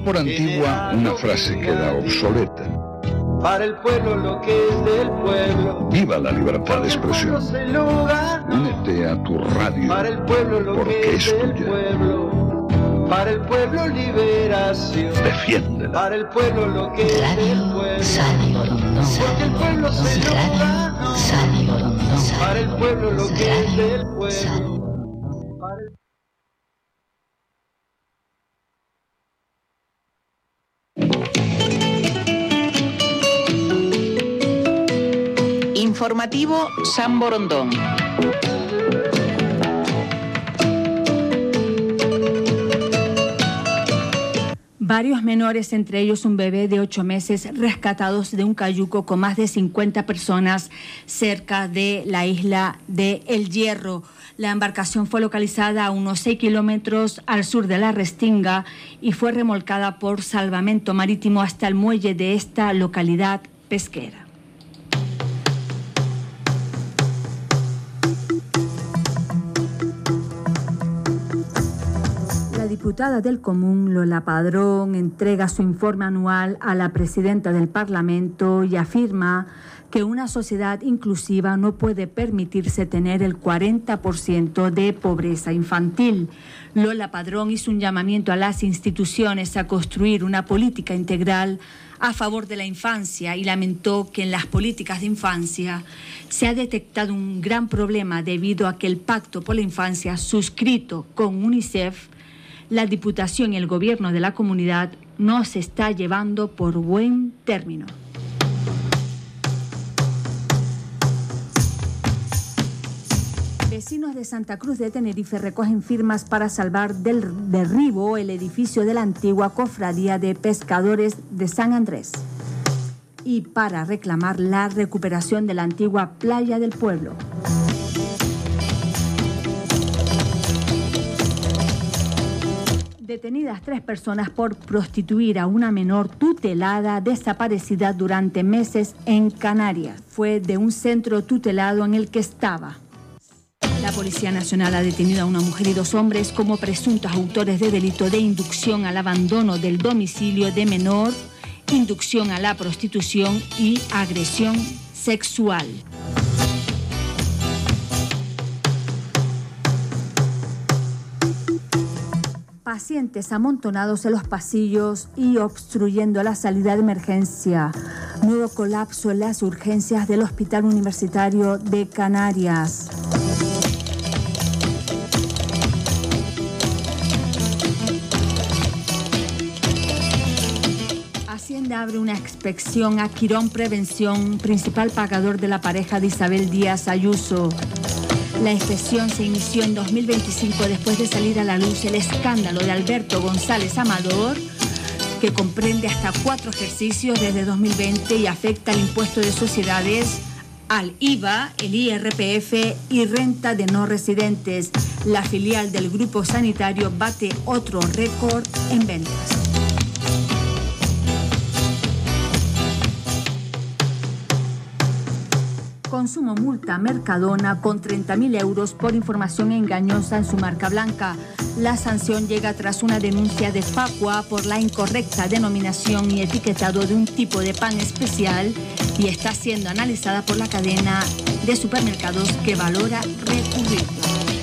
por antigua, una frase queda obsoleta. Para el pueblo lo que es del pueblo. Viva la libertad de expresión. Únete a tu radio, para el pueblo lo porque que es del tuya. Pueblo. Para el pueblo liberación. Defiéndela. Para el pueblo lo que es del pueblo. Porque el pueblo se lo ganó. Para el pueblo lo que es del pueblo. Informativo San Borondón. Varios menores, entre ellos un bebé de 8 meses, rescatados de un cayuco con más de 50 personas cerca de la isla de El Hierro. La embarcación fue localizada a unos 6 kilómetros al sur de la Restinga y fue remolcada por salvamento marítimo hasta el muelle de esta localidad pesquera. La diputada del Común, Lola Padrón, entrega su informe anual a la presidenta del Parlamento y afirma que una sociedad inclusiva no puede permitirse tener el 40% de pobreza infantil. Lola Padrón hizo un llamamiento a las instituciones a construir una política integral a favor de la infancia y lamentó que en las políticas de infancia se ha detectado un gran problema debido a que el Pacto por la Infancia suscrito con UNICEF, la Diputación y el Gobierno de la comunidad no se está llevando por buen término. Vecinos de Santa Cruz de Tenerife recogen firmas para salvar del derribo el edificio de la antigua Cofradía de Pescadores de San Andrés y para reclamar la recuperación de la antigua playa del pueblo. Detenidas 3 personas por prostituir a una menor tutelada desaparecida durante meses en Canarias. Fue de un centro tutelado en el que estaba. La Policía Nacional ha detenido a una mujer y 2 hombres como presuntos autores de delito de inducción al abandono del domicilio de menor, inducción a la prostitución y agresión sexual. Pacientes amontonados en los pasillos y obstruyendo la salida de emergencia. Nuevo colapso en las urgencias del Hospital Universitario de Canarias. Hacienda abre una inspección a Quirón Prevención, principal pagador de la pareja de Isabel Díaz Ayuso. La inspección se inició en 2025 después de salir a la luz el escándalo de Alberto González Amador, que comprende hasta 4 ejercicios desde 2020 y afecta al impuesto de sociedades, al IVA, el IRPF y renta de no residentes. La filial del grupo sanitario bate otro récord en ventas. Consumo multa Mercadona con 30.000 euros por información engañosa en su marca blanca. La sanción llega tras una denuncia de Facua por la incorrecta denominación y etiquetado de un tipo de pan especial y está siendo analizada por la cadena de supermercados que valora recurrirlo.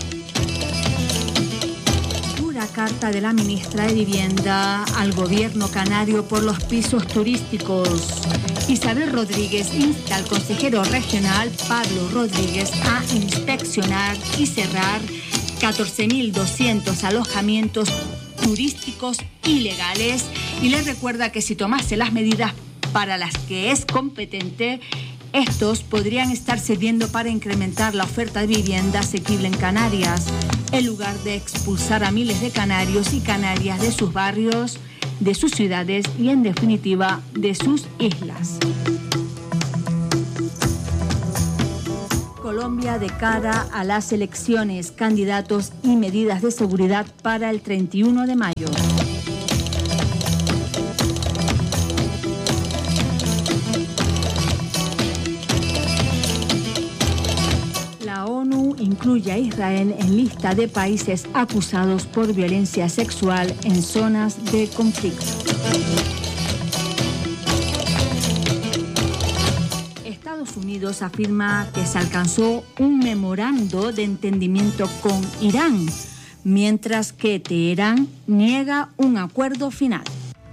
Dura carta de la ministra de Vivienda al gobierno canario por los pisos turísticos. Isabel Rodríguez insta al consejero regional Pablo Rodríguez a inspeccionar y cerrar 14.200 alojamientos turísticos ilegales y le recuerda que si tomase las medidas para las que es competente, estos podrían estar sirviendo para incrementar la oferta de vivienda asequible en Canarias, en lugar de expulsar a miles de canarios y canarias de sus barrios, de sus ciudades y, en definitiva, de sus islas. Colombia de cara a las elecciones, candidatos y medidas de seguridad para el 31 de mayo. La ONU incluye a Israel en lista de países acusados por violencia sexual en zonas de conflicto. Estados Unidos afirma que se alcanzó un memorando de entendimiento con Irán, mientras que Teherán niega un acuerdo final.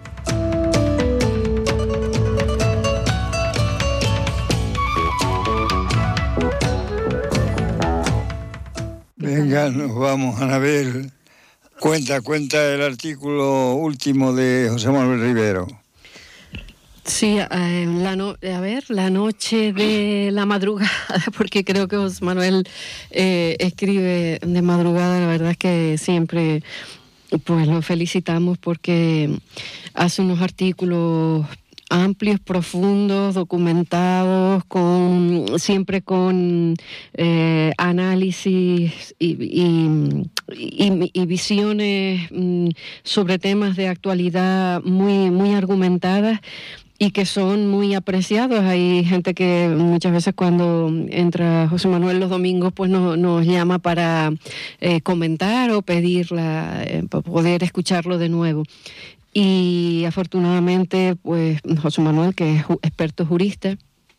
Venga, nos vamos, Anabel. Cuenta el artículo último de José Manuel Rivero. Sí, la noche de la madrugada, porque creo que José Manuel escribe de madrugada. La verdad es que siempre pues lo felicitamos porque hace unos artículos amplios, profundos, documentados, siempre con análisis y visiones sobre temas de actualidad muy, muy argumentadas y que son muy apreciados. Hay gente que muchas veces cuando entra José Manuel los domingos pues nos llama para comentar o pedirla, para poder escucharlo de nuevo. Y afortunadamente pues José Manuel, que es experto jurista,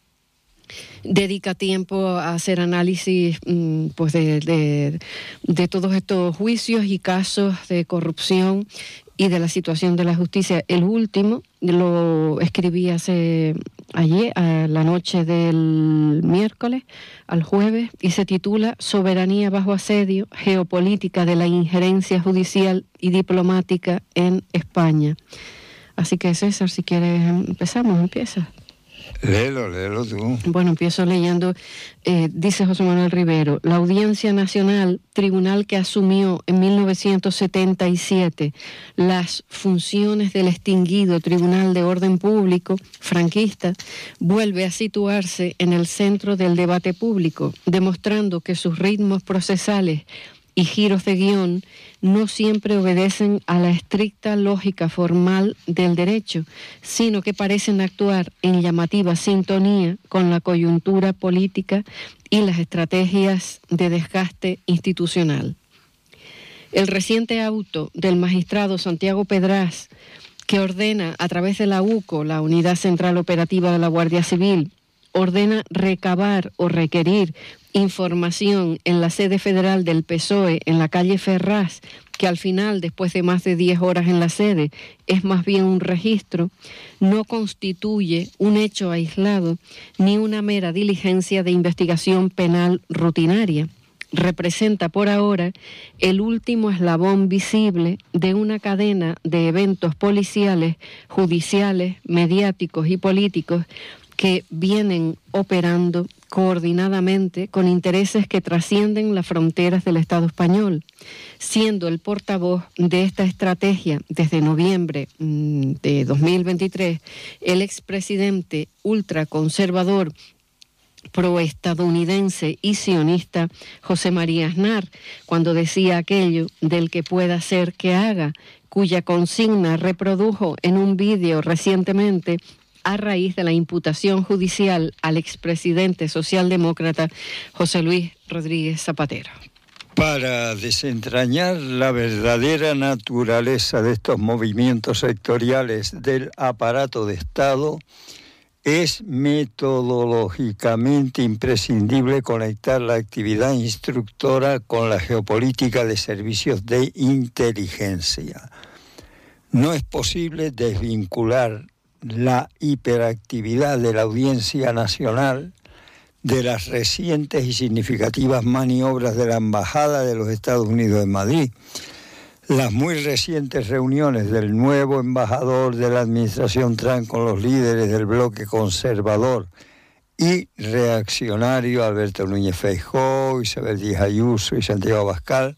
dedica tiempo a hacer análisis pues de todos estos juicios y casos de corrupción y de la situación de la justicia. El último lo escribí ayer, a la noche del miércoles al jueves, y se titula Soberanía bajo asedio, geopolítica de la injerencia judicial y diplomática en España. Así que César, si quieres empieza. Léelo tú. Bueno, empiezo leyendo. Dice José Manuel Rivero: la Audiencia Nacional, tribunal que asumió en 1977 las funciones del extinguido Tribunal de Orden Público franquista, vuelve a situarse en el centro del debate público, demostrando que sus ritmos procesales y giros de guión no siempre obedecen a la estricta lógica formal del derecho, sino que parecen actuar en llamativa sintonía con la coyuntura política y las estrategias de desgaste institucional. El reciente auto del magistrado Santiago Pedraz, que ordena a través de la UCO, la Unidad Central Operativa de la Guardia Civil, ordena recabar o requerir información en la sede federal del PSOE en la calle Ferraz, que al final, después de más de 10 horas en la sede, es más bien un registro, no constituye un hecho aislado ni una mera diligencia de investigación penal rutinaria. Representa por ahora el último eslabón visible de una cadena de eventos policiales, judiciales, mediáticos y políticos que vienen operando coordinadamente con intereses que trascienden las fronteras del Estado español, siendo el portavoz de esta estrategia desde noviembre de 2023 el expresidente ultraconservador proestadounidense y sionista José María Aznar, cuando decía aquello del que pueda hacer que haga, cuya consigna reprodujo en un vídeo recientemente a raíz de la imputación judicial al expresidente socialdemócrata José Luis Rodríguez Zapatero. Para desentrañar la verdadera naturaleza de estos movimientos sectoriales del aparato de Estado, es metodológicamente imprescindible conectar la actividad instructora con la geopolítica de servicios de inteligencia. No es posible desvincular la hiperactividad de la Audiencia Nacional de las recientes y significativas maniobras de la Embajada de los Estados Unidos en Madrid. Las muy recientes reuniones del nuevo embajador de la administración Trump con los líderes del bloque conservador y reaccionario, Alberto Núñez Feijóo, Isabel Díaz Ayuso y Santiago Abascal,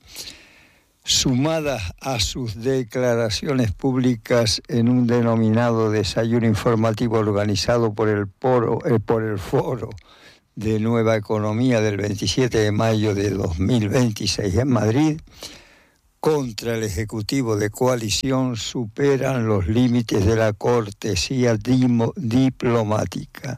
sumadas a sus declaraciones públicas en un denominado desayuno informativo organizado por el Foro de Nueva Economía del 27 de mayo de 2026 en Madrid, contra el Ejecutivo de coalición, superan los límites de la cortesía diplomática.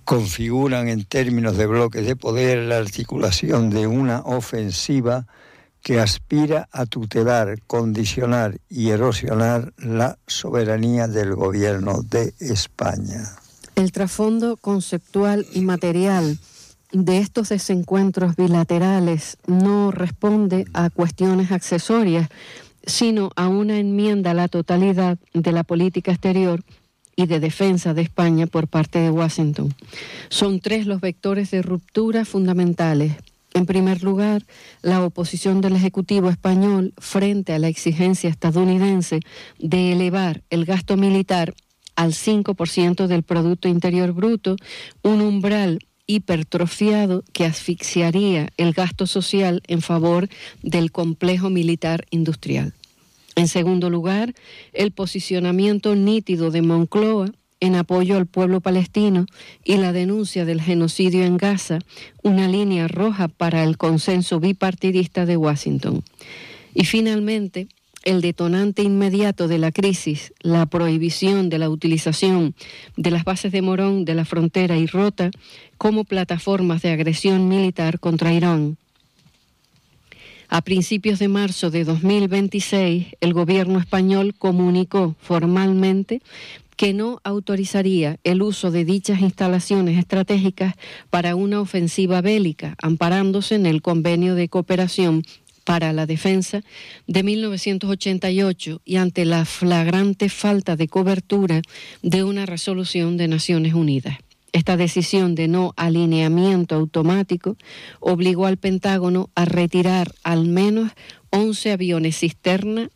Configuran en términos de bloques de poder la articulación de una ofensiva que aspira a tutelar, condicionar y erosionar la soberanía del gobierno de España. El trasfondo conceptual y material de estos desencuentros bilaterales no responde a cuestiones accesorias, sino a una enmienda a la totalidad de la política exterior y de defensa de España por parte de Washington. Son 3 los vectores de ruptura fundamentales. En primer lugar, la oposición del Ejecutivo español frente a la exigencia estadounidense de elevar el gasto militar al 5% del Producto Interior Bruto, un umbral hipertrofiado que asfixiaría el gasto social en favor del complejo militar industrial. En segundo lugar, el posicionamiento nítido de Moncloa en apoyo al pueblo palestino y la denuncia del genocidio en Gaza, una línea roja para el consenso bipartidista de Washington. Y finalmente, el detonante inmediato de la crisis, la prohibición de la utilización de las bases de Morón, de la Frontera y Rota como plataformas de agresión militar contra Irán. A principios de marzo de 2026, el gobierno español comunicó formalmente que no autorizaría el uso de dichas instalaciones estratégicas para una ofensiva bélica, amparándose en el Convenio de Cooperación para la Defensa de 1988 y ante la flagrante falta de cobertura de una resolución de Naciones Unidas. Esta decisión de no alineamiento automático obligó al Pentágono a retirar al menos 11 aviones cisterna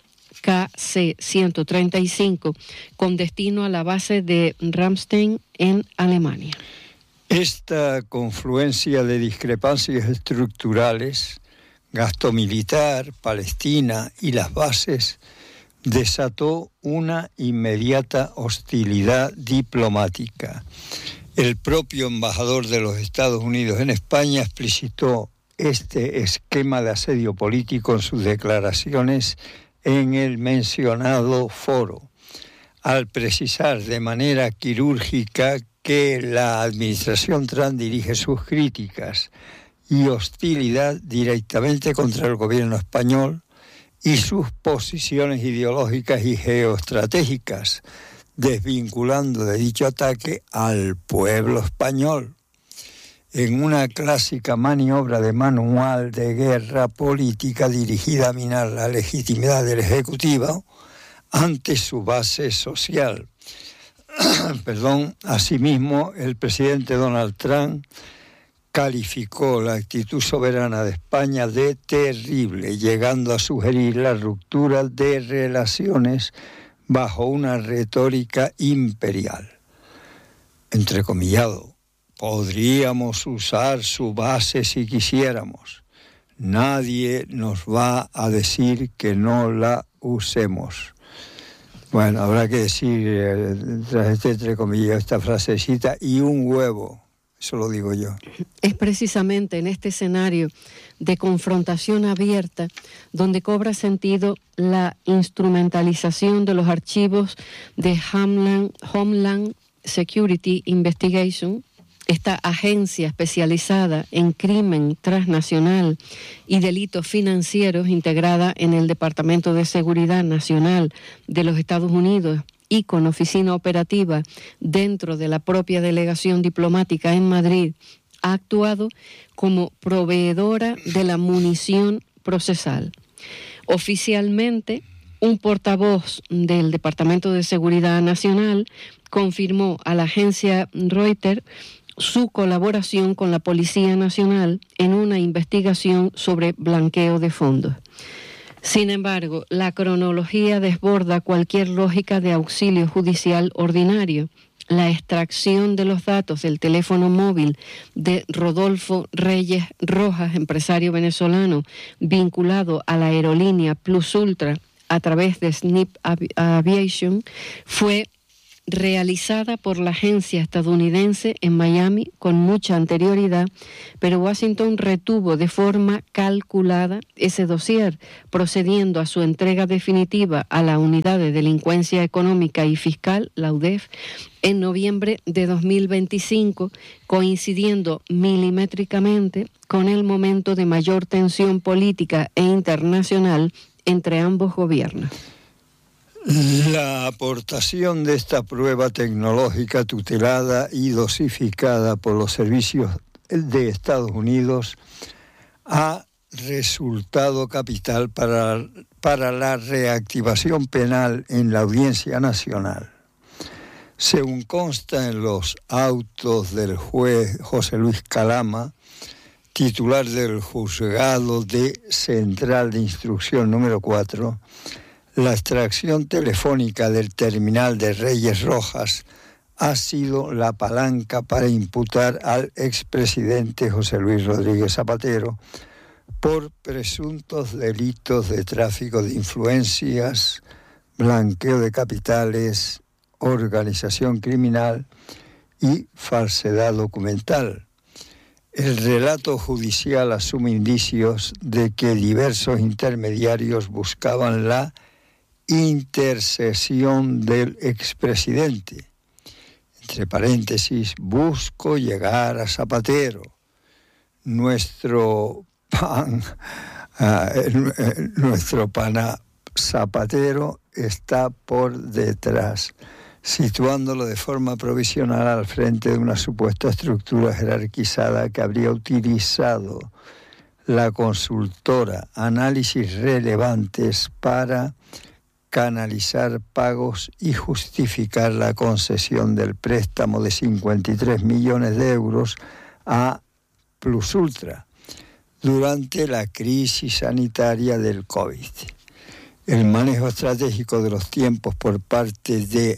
KC-135 con destino a la base de Ramstein en Alemania. Esta confluencia de discrepancias estructurales, gasto militar, Palestina y las bases, desató una inmediata hostilidad diplomática. El propio embajador de los Estados Unidos en España explicitó este esquema de asedio político en sus declaraciones en el mencionado foro, al precisar de manera quirúrgica que la administración Trump dirige sus críticas y hostilidad directamente contra el gobierno español y sus posiciones ideológicas y geoestratégicas, desvinculando de dicho ataque al pueblo español, en una clásica maniobra de manual de guerra política dirigida a minar la legitimidad del Ejecutivo ante su base social. Asimismo, el presidente Donald Trump calificó la actitud soberana de España de terrible, llegando a sugerir la ruptura de relaciones bajo una retórica imperial. Entrecomillado, podríamos usar su base si quisiéramos. Nadie nos va a decir que no la usemos. Bueno, habrá que decir, tras este entrecomillado, esta frasecita, y un huevo. Eso lo digo yo. Es precisamente en este escenario de confrontación abierta donde cobra sentido la instrumentalización de los archivos de Homeland Security Investigation, esta agencia especializada en crimen transnacional y delitos financieros integrada en el Departamento de Seguridad Nacional de los Estados Unidos y con oficina operativa dentro de la propia delegación diplomática en Madrid, ha actuado como proveedora de la munición procesal. Oficialmente, un portavoz del Departamento de Seguridad Nacional confirmó a la agencia Reuters su colaboración con la Policía Nacional en una investigación sobre blanqueo de fondos. Sin embargo, la cronología desborda cualquier lógica de auxilio judicial ordinario. La extracción de los datos del teléfono móvil de Rodolfo Reyes Rojas, empresario venezolano vinculado a la aerolínea Plus Ultra a través de Snip Aviation, fue realizada por la agencia estadounidense en Miami con mucha anterioridad, pero Washington retuvo de forma calculada ese dossier, procediendo a su entrega definitiva a la Unidad de Delincuencia Económica y Fiscal, la UDEF, en noviembre de 2025, coincidiendo milimétricamente con el momento de mayor tensión política e internacional entre ambos gobiernos. La aportación de esta prueba tecnológica tutelada y dosificada por los servicios de Estados Unidos ha resultado capital para la reactivación penal en la Audiencia Nacional. Según consta en los autos del juez José Luis Calama, titular del Juzgado Central de Instrucción número 4, la extracción telefónica del terminal de Reyes Rojas ha sido la palanca para imputar al expresidente José Luis Rodríguez Zapatero por presuntos delitos de tráfico de influencias, blanqueo de capitales, organización criminal y falsedad documental. El relato judicial asume indicios de que diversos intermediarios buscaban la intercesión del expresidente. Entre paréntesis, busco llegar a Zapatero. Nuestro pana Zapatero está por detrás, situándolo de forma provisional al frente de una supuesta estructura jerarquizada que habría utilizado la consultora Análisis Relevantes para canalizar pagos y justificar la concesión del préstamo de 53 millones de euros a Plusultra durante la crisis sanitaria del COVID. El manejo estratégico de los tiempos por parte de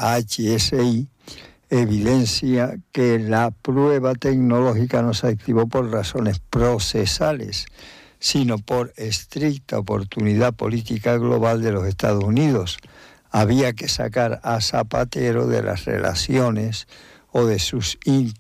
HSI evidencia que la prueba tecnológica no se activó por razones procesales, sino por estricta oportunidad política global de los Estados Unidos. Había que sacar a Zapatero de las relaciones o de sus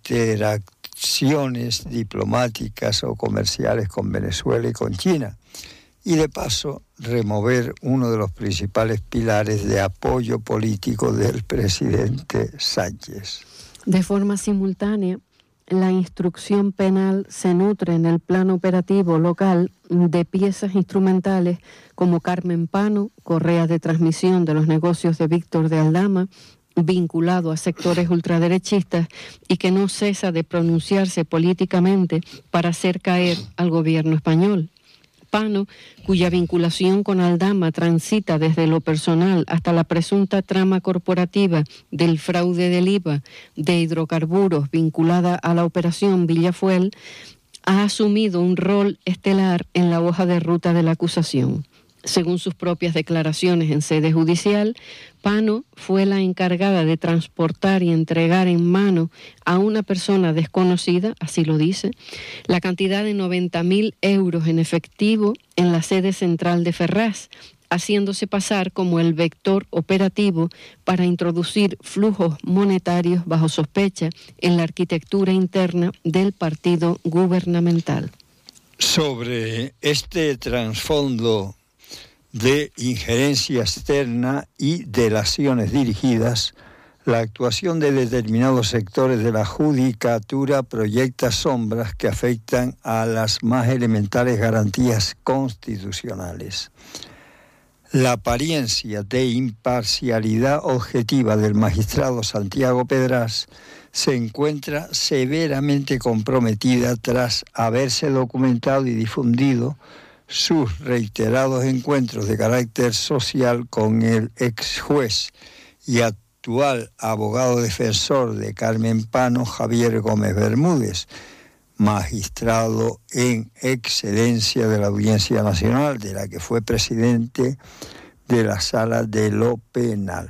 interacciones diplomáticas o comerciales con Venezuela y con China. Y de paso, remover uno de los principales pilares de apoyo político del presidente Sánchez. De forma simultánea, la instrucción penal se nutre en el plano operativo local de piezas instrumentales como Carmen Pano, correa de transmisión de los negocios de Víctor de Aldama, vinculado a sectores ultraderechistas y que no cesa de pronunciarse políticamente para hacer caer al gobierno español. Pano, cuya vinculación con Aldama transita desde lo personal hasta la presunta trama corporativa del fraude del IVA de hidrocarburos vinculada a la operación Villafuel, ha asumido un rol estelar en la hoja de ruta de la acusación. Según sus propias declaraciones en sede judicial, Pano fue la encargada de transportar y entregar en mano a una persona desconocida, así lo dice, la cantidad de 90.000 euros en efectivo en la sede central de Ferraz, haciéndose pasar como el vector operativo para introducir flujos monetarios bajo sospecha en la arquitectura interna del partido gubernamental. Sobre este trasfondo de injerencia externa y delaciones dirigidas, la actuación de determinados sectores de la judicatura proyecta sombras que afectan a las más elementales garantías constitucionales. La apariencia de imparcialidad objetiva del magistrado Santiago Pedraz se encuentra severamente comprometida tras haberse documentado y difundido sus reiterados encuentros de carácter social con el ex juez y actual abogado defensor de Carmen Pano, Javier Gómez Bermúdez, magistrado en excedencia de la Audiencia Nacional, de la que fue presidente de la Sala de lo Penal.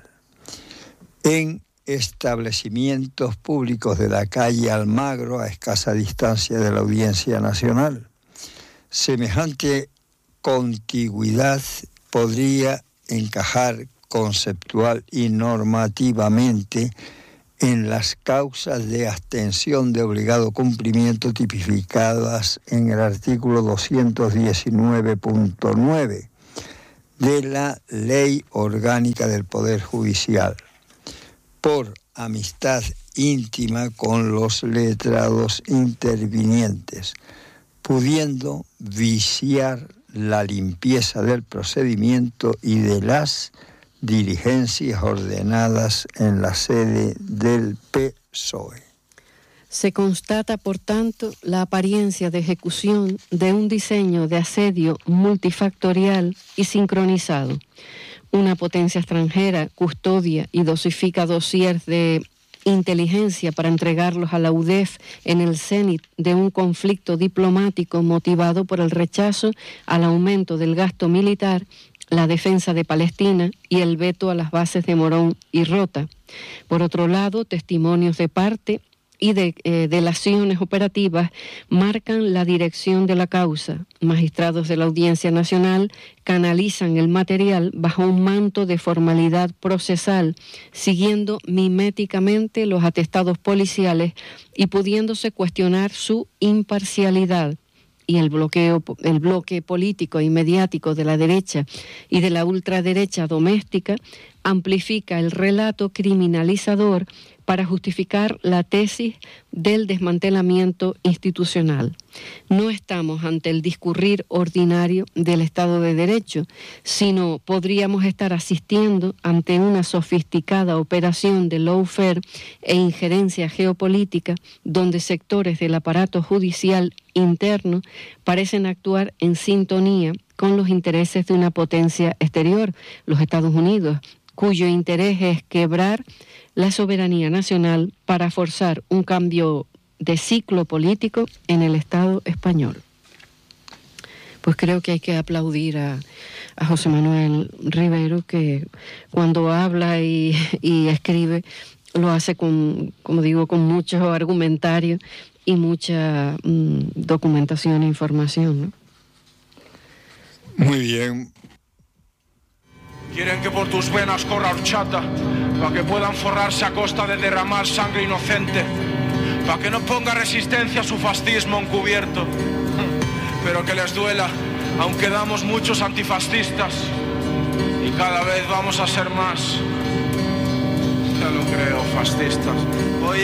En establecimientos públicos de la calle Almagro, a escasa distancia de la Audiencia Nacional. Semejante contigüidad podría encajar conceptual y normativamente en las causas de abstención de obligado cumplimiento tipificadas en el artículo 219.9 de la Ley Orgánica del Poder Judicial, por amistad íntima con los letrados intervinientes, pudiendo viciar la limpieza del procedimiento y de las diligencias ordenadas en la sede del PSOE. Se constata, por tanto, la apariencia de ejecución de un diseño de asedio multifactorial y sincronizado. Una potencia extranjera custodia y dosifica dossiers de inteligencia para entregarlos a la UDEF en el cénit de un conflicto diplomático motivado por el rechazo al aumento del gasto militar, la defensa de Palestina y el veto a las bases de Morón y Rota. Por otro lado, testimonios de parte y de delaciones operativas marcan la dirección de la causa. Magistrados de la Audiencia Nacional canalizan el material bajo un manto de formalidad procesal, siguiendo miméticamente los atestados policiales y pudiéndose cuestionar su imparcialidad. Y el bloque político y mediático de la derecha y de la ultraderecha doméstica amplifica el relato criminalizador para justificar la tesis del desmantelamiento institucional. No estamos ante el discurrir ordinario del Estado de Derecho, sino podríamos estar asistiendo ante una sofisticada operación de lawfare e injerencia geopolítica, donde sectores del aparato judicial interno parecen actuar en sintonía con los intereses de una potencia exterior, los Estados Unidos, cuyo interés es quebrar la soberanía nacional para forzar un cambio de ciclo político en el Estado español. Pues creo que hay que aplaudir a José Manuel Rivero, que cuando habla y escribe lo hace con, como digo, con mucho argumentario y mucha documentación e información, ¿no? Muy bien. Quieren que por tus venas corra horchata, para que puedan forrarse a costa de derramar sangre inocente, para que no ponga resistencia a su fascismo encubierto. Pero que les duela, aún quedamos muchos antifascistas, y cada vez vamos a ser más. Ya lo creo, fascistas. Hoy